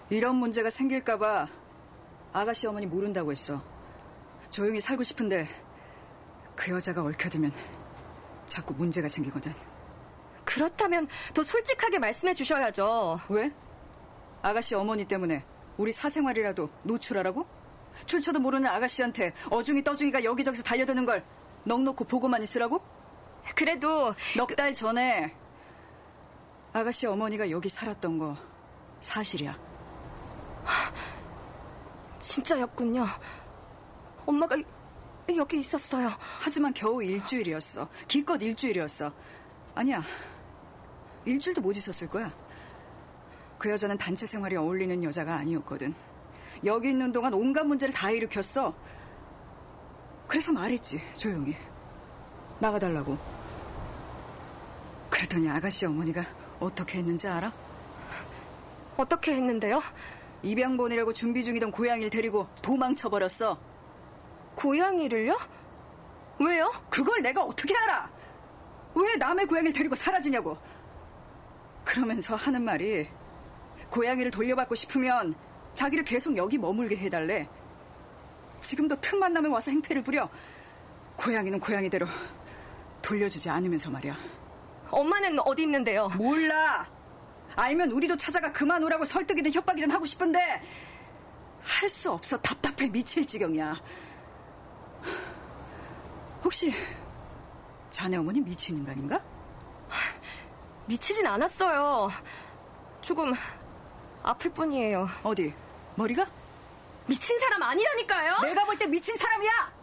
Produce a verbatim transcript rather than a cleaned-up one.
이런 문제가 생길까봐 아가씨 어머니 모른다고 했어. 조용히 살고 싶은데 그 여자가 얽혀들면 자꾸 문제가 생기거든. 그렇다면 더 솔직하게 말씀해 주셔야죠. 왜? 아가씨 어머니 때문에 우리 사생활이라도 노출하라고? 출처도 모르는 아가씨한테 어중이 떠중이가 여기저기서 달려드는 걸 넋놓고 보고만 있으라고? 그래도 넉 달 전에 아가씨 어머니가 여기 살았던 거 사실이야. 진짜였군요. 엄마가 여기 있었어요. 하지만 겨우 일주일이었어. 기껏 일주일이었어. 아니야, 일주일도 못 있었을 거야. 그 여자는 단체 생활이 어울리는 여자가 아니었거든. 여기 있는 동안 온갖 문제를 다 일으켰어. 그래서 말했지, 조용히. 나가달라고. 그랬더니 아가씨 어머니가 어떻게 했는지 알아? 어떻게 했는데요? 입양 보내려고 준비 중이던 고양이를 데리고 도망쳐버렸어. 고양이를요? 왜요? 그걸 내가 어떻게 알아? 왜 남의 고양이를 데리고 사라지냐고. 그러면서 하는 말이 고양이를 돌려받고 싶으면 자기를 계속 여기 머물게 해달래. 지금도 틈만 나면 와서 행패를 부려. 고양이는 고양이대로 돌려주지 않으면서 말이야. 엄마는 어디 있는데요? 몰라. 알면 우리도 찾아가 그만 오라고 설득이든 협박이든 하고 싶은데 할 수 없어. 답답해 미칠 지경이야. 혹시 자네 어머니 미친 인간인가? 미치진 않았어요. 조금 아플 뿐이에요. 어디? 머리가? 미친 사람 아니라니까요? 내가 볼 때 미친 사람이야.